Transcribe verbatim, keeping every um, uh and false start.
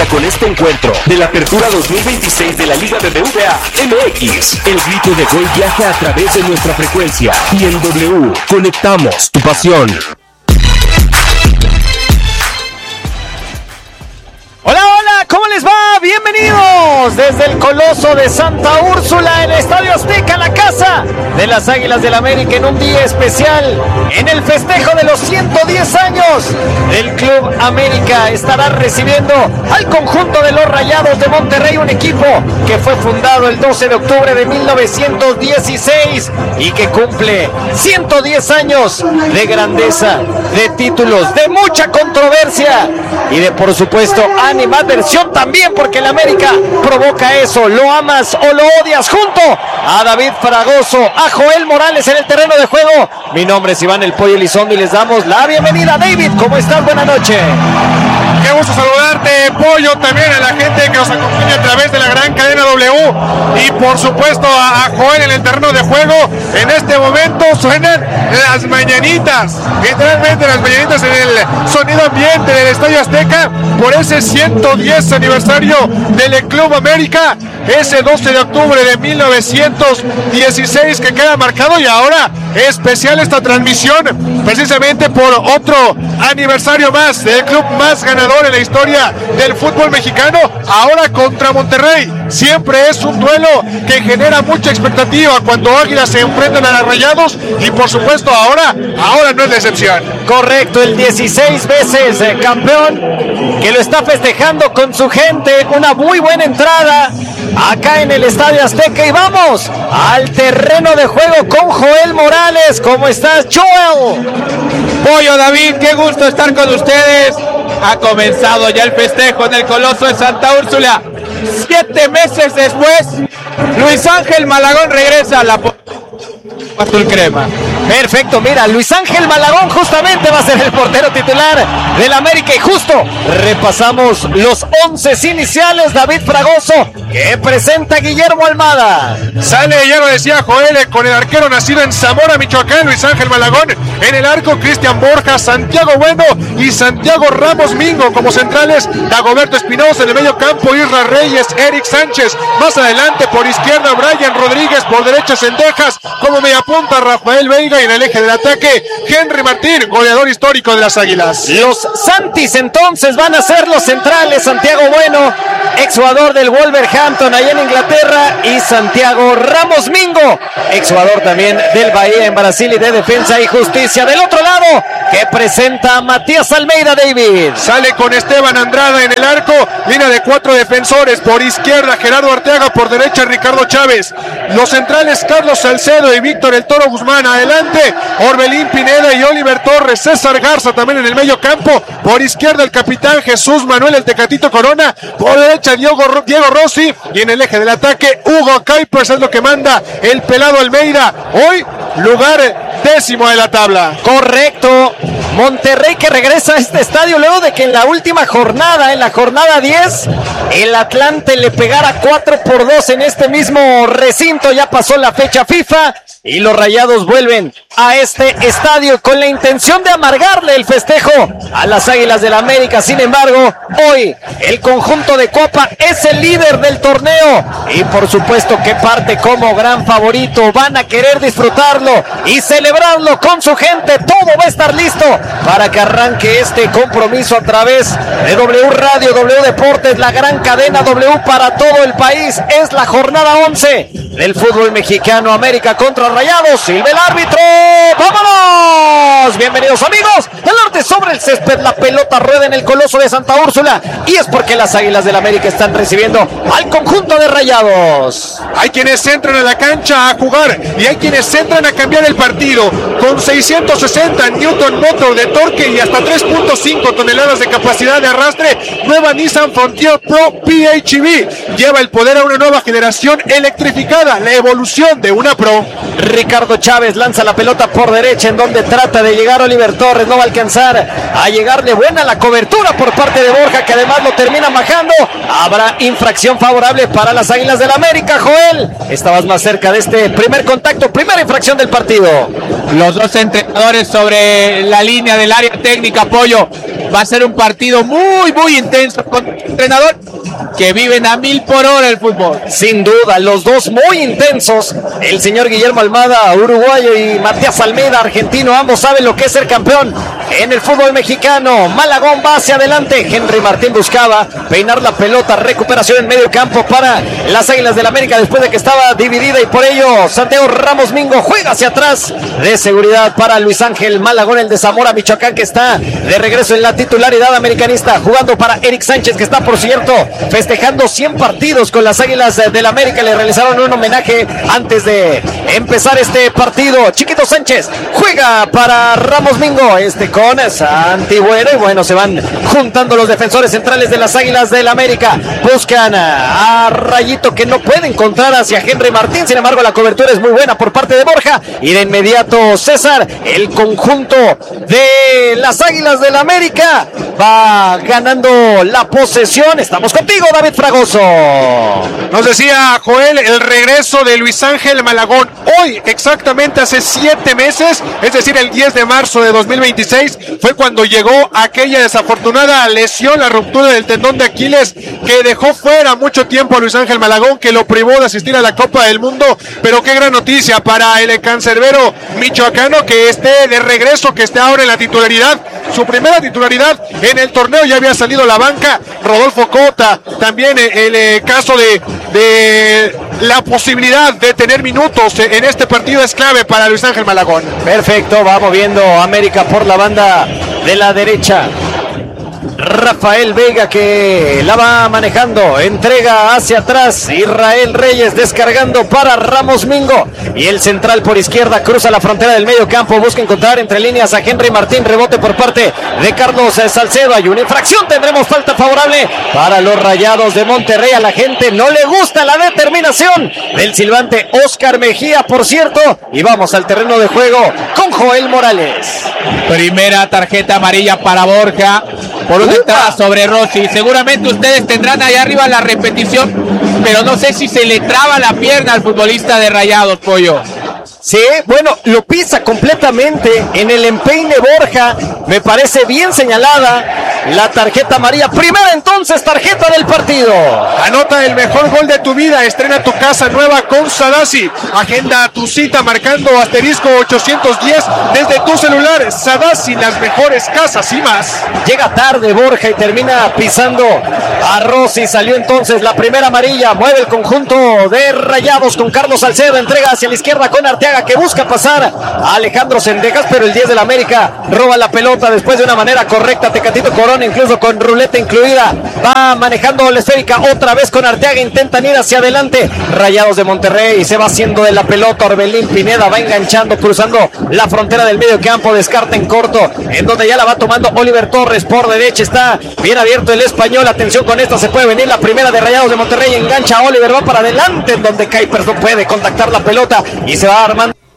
con este encuentro de la Apertura dos mil veintiséis de la Liga B B V A M X. El grito de gol viaja a través de nuestra frecuencia y en W conectamos tu pasión. Hola, hola, ¿cómo les va? Bienvenidos desde el Coloso de Santa Úrsula, en el Estadio Azteca, la casa de las Águilas del América, en un día especial, en el festejo de los ciento diez años del Club América. Estará recibiendo al conjunto de los Rayados de Monterrey, un equipo que fue fundado el doce de octubre de mil novecientos dieciséis y que cumple ciento diez años de grandeza, de títulos, de mucha controversia y de, por supuesto, animadversión también, porque el América provoca eso. Lo amas o lo odias, junto a David Fragoso, a Joel Morales en el terreno de juego. Mi nombre es Iván El Pollo Elizondo y les damos la bienvenida. David, ¿cómo estás? Buenas noches. Qué gusto saludarte, Pollo, también a la gente que nos acompaña a través de la gran cadena W y por supuesto a, a Joel en el terreno de juego. En este momento suenan las mañanitas, literalmente las mañanitas en el sonido ambiente del Estadio Azteca por ese ciento diez aniversario del Club América, ese doce de octubre de mil novecientos dieciséis que queda marcado, y ahora especial esta transmisión precisamente por otro aniversario más del club más ganador en la historia del fútbol mexicano, ahora contra Monterrey. Siempre es un duelo que genera mucha expectativa cuando Águilas se enfrentan a los Rayados, y por supuesto ahora, ahora no es la excepción. Correcto, el dieciséis veces campeón que lo está festejando con su gente, una muy buena entrada acá en el Estadio Azteca, y vamos al terreno de juego con Joel Morales. ¿Cómo estás, Joel? Pollo, David, qué gusto estar con ustedes. Ha comenzado ya el festejo en el Coloso de Santa Úrsula. Siete meses después, Luis Ángel Malagón regresa a la azul crema. Perfecto, mira, Luis Ángel Malagón justamente va a ser el portero titular del América, y justo repasamos los once iniciales. David Fragoso, que presenta a Guillermo Almada. Sale, ya lo decía Joel, con el arquero nacido en Zamora, Michoacán, Luis Ángel Malagón. En el arco, Cristian Borja, Santiago Bueno y Santiago Ramos Mingo como centrales. Dagoberto Espinosa en el medio campo, Isra Reyes, Eric Sánchez. Más adelante por izquierda, Brian Rodríguez, por derecha Cendejas, como media punta Rafael Veiga, y en el eje del ataque Henry Martín, goleador histórico de las Águilas. Los Santis entonces van a ser los centrales: Santiago Bueno, exjugador del Wolverhampton allá en Inglaterra, y Santiago Ramos Mingo, exjugador también del Bahía en Brasil y de Defensa y Justicia. Del otro lado, que presenta a Matías Almeida. David sale con Esteban Andrada en el arco, línea de cuatro defensores: por izquierda Gerardo Arteaga, por derecha Ricardo Chávez. Los centrales Carlos Salcedo y Víctor El Toro Guzmán. Adelante Orbelín Pineda y Oliver Torres. César Garza también en el medio campo. Por izquierda el capitán Jesús Manuel El Tecatito Corona. Por derecha Diego, Diego Rossi. Y en el eje del ataque Hugo Kuipers, es lo que manda el pelado Almeida. Hoy lugar décimo de la tabla. Correcto. Monterrey que regresa a este estadio luego de que en la última jornada, en la jornada diez, el Atlante le pegara cuatro por dos en este mismo recinto. Ya pasó la fecha FIFA y los Rayados vuelven a este estadio con la intención de amargarle el festejo a las Águilas del América. Sin embargo, hoy el conjunto de Copa es el líder del torneo y por supuesto que parte como gran favorito. Van a querer disfrutarlo y celebrarlo con su gente. Todo va a estar listo para que arranque este compromiso a través de W Radio, W Deportes, la gran cadena W para todo el país. Es la jornada once del fútbol mexicano. América contra Rayados. Silva el árbitro. ¡Vámonos! Bienvenidos, amigos. El norte sobre el césped. La pelota rueda en el Coloso de Santa Úrsula, y es porque las Águilas del América están recibiendo al conjunto de Rayados. Hay quienes entran a la cancha a jugar y hay quienes entran a cambiar el partido. Con seiscientos sesenta Newton motor de torque y hasta tres punto cinco toneladas de capacidad de arrastre, nueva Nissan Frontier Pro P H E V lleva el poder a una nueva generación electrificada, la evolución de una Pro. Ricardo Chávez lanza la pelota por derecha, en donde trata de de llegar Oliver Torres, no va a alcanzar a llegarle buena la cobertura por parte de Borja, que además lo termina majando. Habrá infracción favorable para las Águilas del América. Joel, estabas más cerca de este primer contacto, primera infracción del partido. Los dos entrenadores sobre la línea del área técnica, Pollo. Va a ser un partido muy, muy intenso con un entrenador que viven a mil por hora el fútbol. Sin duda, los dos muy intensos. El señor Guillermo Almada, uruguayo, y Matías Almeida, argentino. Ambos saben lo que es ser campeón en el fútbol mexicano. Malagón va hacia adelante. Henry Martín buscaba peinar la pelota. Recuperación en medio campo para las Águilas del América después de que estaba dividida, y por ello Santiago Ramos Mingo juega hacia atrás de seguridad para Luis Ángel Malagón, el de Zamora, Michoacán, que está de regreso en la titularidad americanista, jugando para Eric Sánchez, que está, por cierto, festejando cien partidos con las Águilas del América. Le realizaron un homenaje antes de empezar este partido. Chiquito Sánchez juega para Ramos Mingo, este con Santi Bueno, y bueno, se van juntando los defensores centrales de las Águilas del América. Buscan a Rayito, que no puede encontrar hacia Henry Martín. Sin embargo, la cobertura es muy buena por parte de Borja, y de inmediato César, el conjunto de las Águilas del América va ganando la posesión. Estamos contigo, David Fragoso. Nos decía Joel, el regreso de Luis Ángel Malagón hoy, exactamente hace siete meses, es decir, el diez de marzo de dos mil veintiséis, fue cuando llegó aquella desafortunada lesión, la ruptura del tendón de Aquiles, que dejó fuera mucho tiempo a Luis Ángel Malagón, que lo privó de asistir a la Copa del Mundo. Pero qué gran noticia para el cancerbero michoacano, que esté de regreso, que esté ahora en la titularidad, su primera titularidad en el torneo. Ya había salido a la banca Rodolfo Cota, también el, el caso de, de la posibilidad de tener minutos en este partido es clave para Luis Ángel Malagón. Perfecto, va moviendo América por la banda de la derecha. Rafael Vega, que la va manejando, entrega hacia atrás. Israel Reyes descargando para Ramos Mingo, y el central por izquierda cruza la frontera del medio campo, busca encontrar entre líneas a Henry Martín. Rebote por parte de Carlos Salcedo. Hay una infracción, tendremos falta favorable para los Rayados de Monterrey. A la gente no le gusta la determinación del silbante Oscar Mejía, por cierto, y vamos al terreno de juego con Joel Morales. Primera tarjeta amarilla para Borja por una entrada sobre Rossi. Seguramente ustedes tendrán ahí arriba la repetición, pero no sé si se le traba la pierna al futbolista de Rayados, Pollo. Sí, bueno, lo pisa completamente en el empeine Borja. Me parece bien señalada la tarjeta amarilla. Primera entonces tarjeta del partido. Anota el mejor gol de tu vida. Estrena tu casa nueva con Sadasi. Agenda tu cita marcando asterisco ochocientos diez desde tu celular. Sadasi, las mejores casas y más. Llega tarde Borja y termina pisando a Rossi. Salió entonces la primera amarilla. Mueve el conjunto de Rayados con Carlos Salcedo. Entrega hacia la izquierda con Arteaga, que busca pasar a Alejandro Sendejas, pero el diez de la América roba la pelota después de una manera correcta. Tecatito Corona, incluso con ruleta incluida, va manejando la esférica otra vez con Arteaga. Intentan ir hacia adelante Rayados de Monterrey, se va haciendo de la pelota. Orbelín Pineda va enganchando, cruzando la frontera del medio campo. Descarta en corto, en donde ya la va tomando Oliver Torres por derecha. Está bien abierto el español. Atención con esta, se puede venir la primera de Rayados de Monterrey. Engancha a Oliver, va para adelante, en donde Kuipers no puede contactar la pelota y se va armando